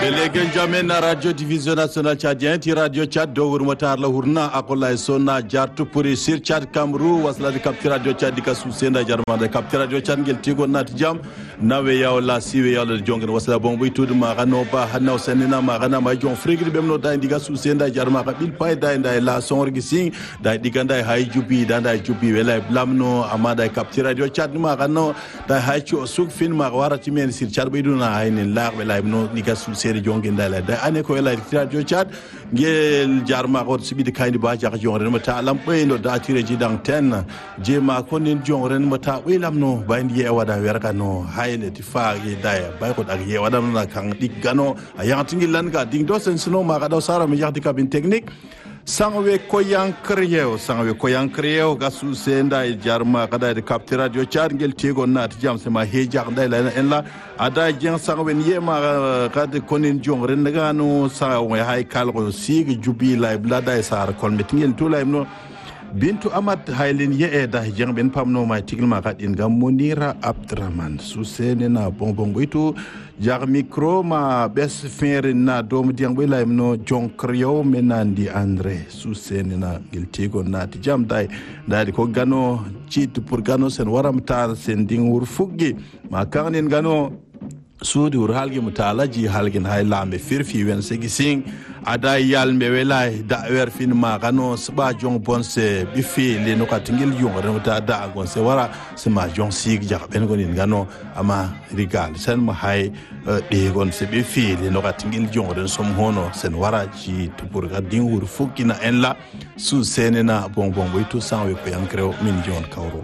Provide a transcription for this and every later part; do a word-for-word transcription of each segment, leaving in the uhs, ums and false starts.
Belegen jamen na radio division national tchadien ti radio tchad do wur motar la hurna akola sonna jartu puri sir tchad kamru wasla de kapti radio tchad dika susenda jarma de kapti radio tchad ngel tigo nat jam nawe yaw la siwe yaw la jongen wasla bon buy tudu ma gano ba hanno senina ma gana ma jon frigri bemno da diga susenda jarma ka bil pay da nda la son orgisi da diga nda hay jubi da nda jubi wela blamno amada kapti radio tchad ma gano da hay ci suk fin ma warati men sir tchad bayduna haynen la wela no diga susenda jonge ndala da ane ko ela radio chat ngel jarma ko sibidi kayni ba jax jongren mata lam bayno da tire ji dang ten je ma ko nin jongren mata wilam no bayndi e wada werka no hayne ti faagi daya bay ko dag ye wada na kan diggano ayati ngil lan ga ding do sen sino ma ga do sara mi jax di cabine technique sangwe koyan kriyo sangwe koyan kriyo gasu senda jarma kada de capture radio chat ngel tego nat jam sama heja nday la en la ada jeng sangwe yema kada konin jong ren daga no sangwe hay kalgo sig jubi la blada sar kol met ngel to la no bintu amat haylen ye e da jeng ben pamno ma tigil ma kadin gam monira abdraman su senena bonbon goitu jar micro ma bes fere na dom diang be lay no jon kriyo menandi andre su senena gil tego nati jam dai dadi ko gano chit pour gano sen waram tar sen ding wur fuggi ma kanen gano sudi ur halgi mutalaji halgin hay lambe firfi wen segi sing ada yal me welay da wer fin ma gano sba jong bonse bi fi le no katingil yong re ta da gon se wara se ma jong sig ja ben gonin gano ama rigal sen ma hay de gon se bi fi le no katingil jong re som hono sen wara ji to pour ga din wur fukina en la su senena bon bon boy to san we ko yankre min jon kawro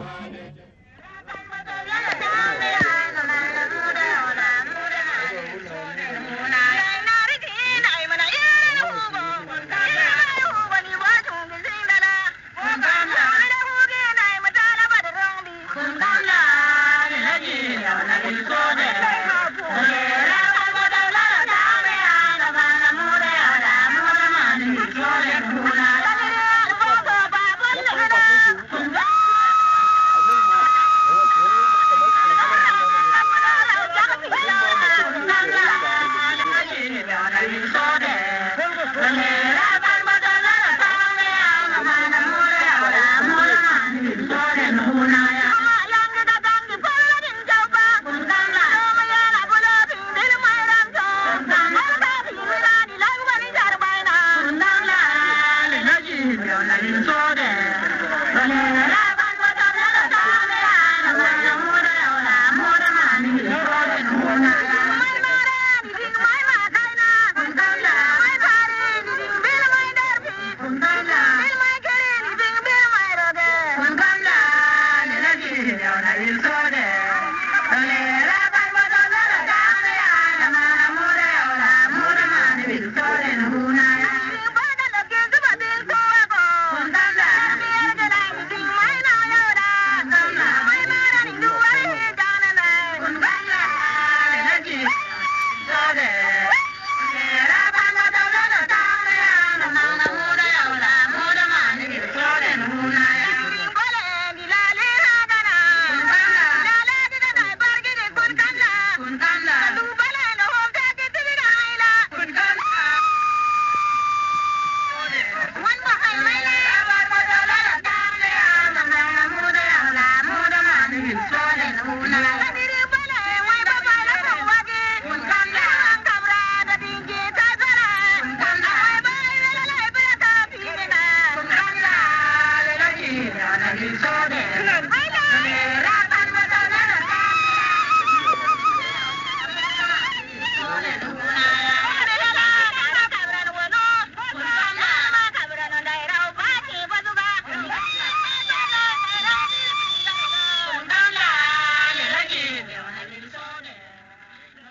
Sorry.